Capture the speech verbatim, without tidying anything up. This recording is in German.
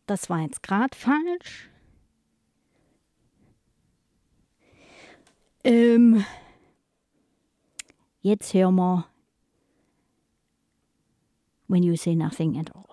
das war jetzt gerade falsch. Ähm, jetzt hören wir When You Say Nothing at All.